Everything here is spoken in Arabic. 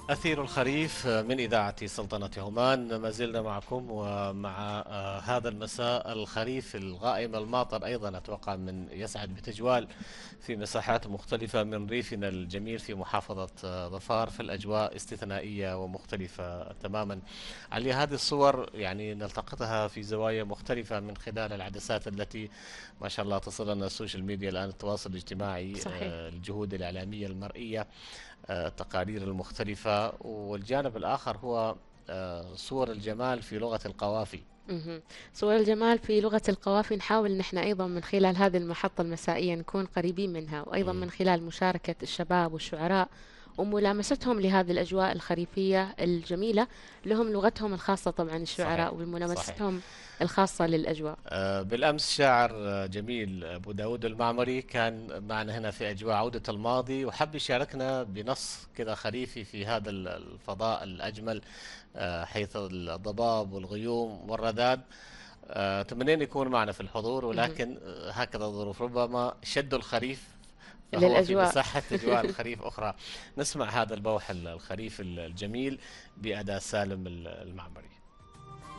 أثير الخريف من إذاعة سلطنة عمان، ما زلنا معكم ومع هذا المساء الخريف الغائم الماطر. أيضا أتوقع من يسعد بتجوال في مساحات مختلفة من ريفنا الجميل في محافظة ظفار. في الأجواء استثنائية ومختلفة تماما. علي، هذه الصور يعني نلتقطها في زوايا مختلفة من خلال العدسات التي ما شاء الله تصل لنا السوشيال ميديا الآن، التواصل الاجتماعي، صحيح. الجهود الإعلامية المرئية، التقارير المختلفة. والجانب الآخر هو صور الجمال في لغة القوافي. مهم. صور الجمال في لغة القوافي نحاول نحن أيضا من خلال هذه المحطة المسائية نكون قريبين منها، وأيضا مم. من خلال مشاركة الشباب والشعراء وملامستهم لهذه الأجواء الخريفية الجميلة. لهم لغتهم الخاصة طبعا صحيح، الشعراء صحيح. وملامستهم الخاصة للأجواء. بالأمس شاعر جميل أبو داود المعمري كان معنا هنا في أجواء عودة الماضي، وحب يشاركنا بنص كذا خريفي في هذا الفضاء الأجمل، حيث الضباب والغيوم والرذاذ. تمنينا يكون معنا في الحضور، مهم. ولكن هكذا الظروف، ربما شد الخريف فهو في للأجواء. مساحة أجواء الخريف أخرى. نسمع هذا البوح الخريف الجميل بأداء سالم المعمري.